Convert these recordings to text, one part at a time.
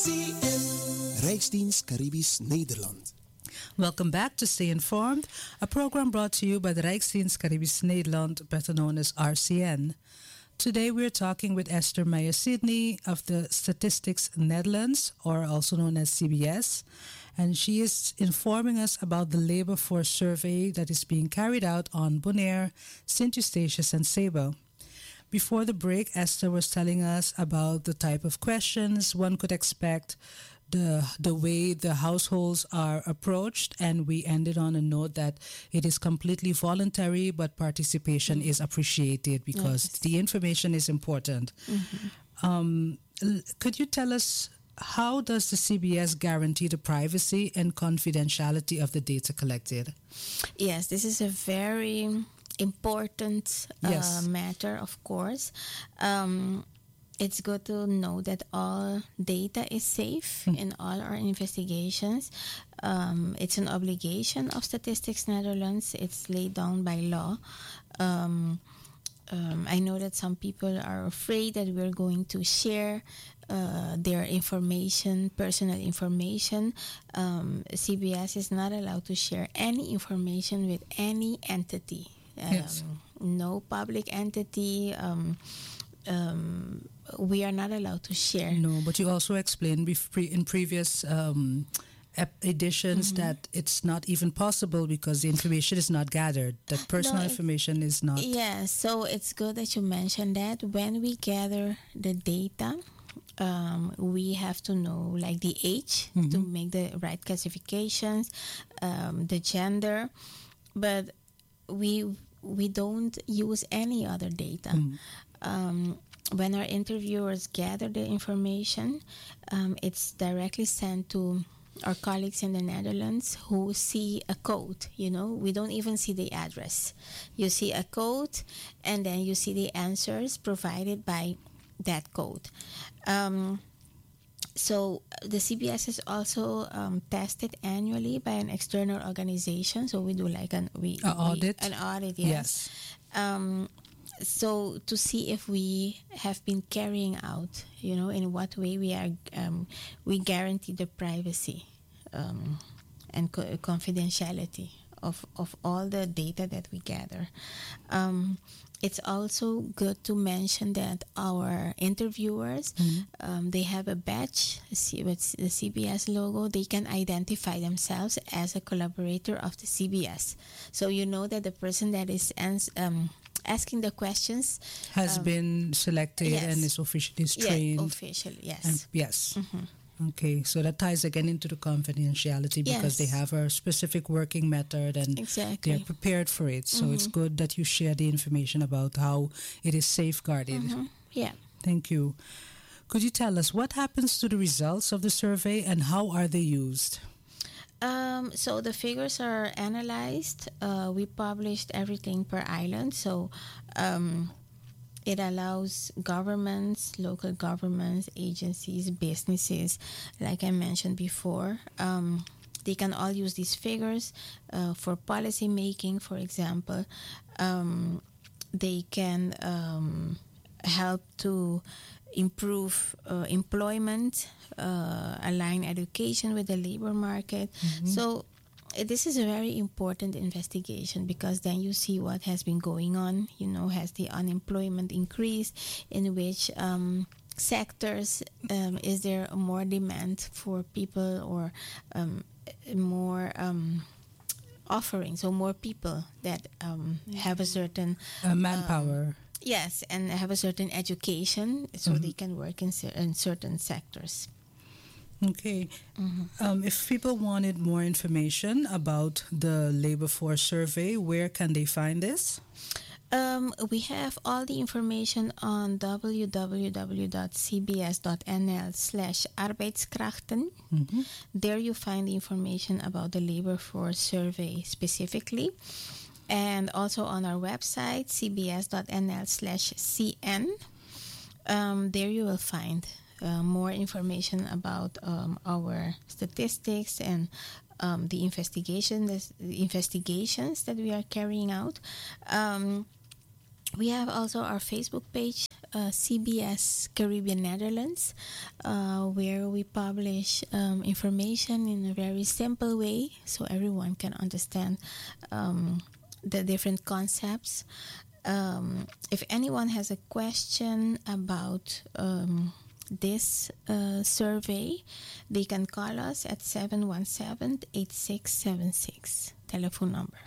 Rijksdienst Caribisch Nederland. Welcome back to Stay Informed, a program brought to you by the Rijksdienst Caribisch Nederland, better known as RCN. Today we're talking with Esther Meijer-Sidney of the Statistics Netherlands, or also known as CBS, and she is informing us about the labor force survey that is being carried out on Bonaire, St. Eustatius, and Saba. Before the break, Esther was telling us about the type of questions one could expect, the way the households are approached, and we ended on a note that it is completely voluntary, but participation is appreciated because the information is important. Could you tell us, how does the CBS guarantee the privacy and confidentiality of the data collected? Yes, this is a very important matter, of course. It's good to know that all data is safe in all our investigations. It's an obligation of Statistics Netherlands. It's laid down by law. I know that some people are afraid that we're going to share their information, personal information. CBS is not allowed to share any information with any entity. No public entity. We are not allowed to share. No, but you also explained in previous editions that it's not even possible because the information is not gathered, that personal information is not. Yeah, so it's good that you mentioned that. When we gather the data, we have to know like the age to make the right classifications, the gender, but we don't use any other data. When our interviewers gather the information, it's directly sent to our colleagues in the Netherlands who see a code. You know, we don't even see the address. You see a code, and then you see the answers provided by that code. So the CBS is also tested annually by an external organization. So we do like an audit. An audit, yes. So to see if we have been carrying out, you know, in what way we guarantee the privacy and confidentiality of all the data that we gather. It's also good to mention that our interviewers, they have a badge with the CBS logo. They can identify themselves as a collaborator of the CBS. So you know that the person that is asking the questions has been selected and is officially trained. Yes, officially, yes. And, yes. Okay, so that ties again into the confidentiality because they have a specific working method and they're prepared for it. So it's good that you share the information about how it is safeguarded. Yeah. Thank you. Could you tell us what happens to the results of the survey and how are they used? So the figures are analyzed. We published everything per island. So it allows governments, local governments, agencies, businesses, like I mentioned before. They can all use these figures for policy making, for example. They can help to improve employment, align education with the labor market. So this is a very important investigation because then you see what has been going on. You know, has the unemployment increased? In which sectors is there more demand for people or more offering? So more people that have a certain manpower. Yes, and have a certain education so they can work in certain sectors. Okay. If people wanted more information about the labor force survey, where can they find this? We have all the information on www.cbs.nl/arbeidskrachten. There you find the information about the labor force survey specifically. And also on our website, cbs.nl/cn. There you will find more information about our statistics and the investigations that we are carrying out. We have also our Facebook page CBS Caribbean Netherlands, where we publish information in a very simple way so everyone can understand the different concepts. If anyone has a question about this survey, they can call us at 717-8676, telephone number,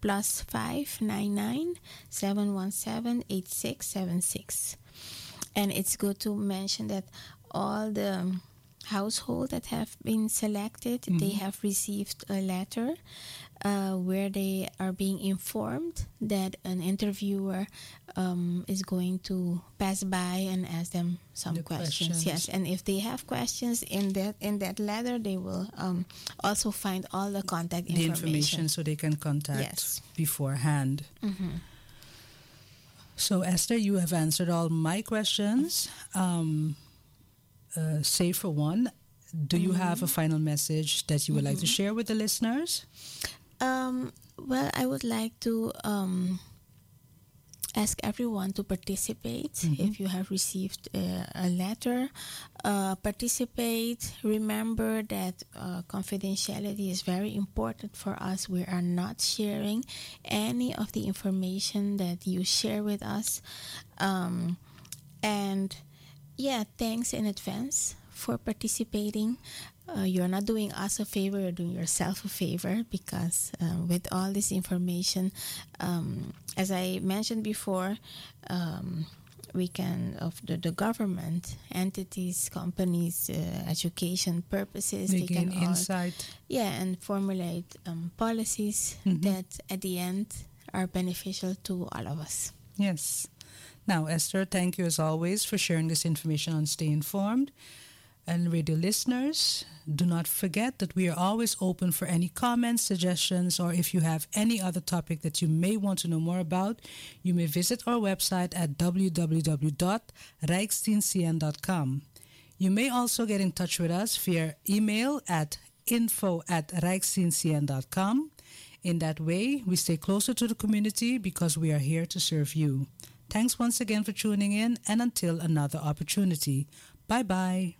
+599 717-8676. And it's good to mention that all the households that have been selected, they have received a letter where they are being informed that an interviewer is going to pass by and ask them some questions. Yes, and if they have questions in that letter, they will also find all the contact information. The information so they can contact beforehand. So Esther, you have answered all my questions. Save for one, do you have a final message that you would like to share with the listeners? Well, I would like to ask everyone to participate. If you have received a letter, participate. Remember that confidentiality is very important for us. We are not sharing any of the information that you share with us. And yeah, thanks in advance for participating. You're not doing us a favor, you're doing yourself a favor, because with all this information, as I mentioned before, we can, of the government, entities, companies, education purposes, they can insight. And formulate policies that at the end are beneficial to all of us. Yes. Now, Esther, thank you as always for sharing this information on Stay Informed. And radio listeners, do not forget that we are always open for any comments, suggestions, or if you have any other topic that you may want to know more about, you may visit our website at www.rijksdienstcn.com. You may also get in touch with us via email at info@rijksdienstcn.com. In that way, we stay closer to the community because we are here to serve you. Thanks once again for tuning in, and until another opportunity. Bye-bye.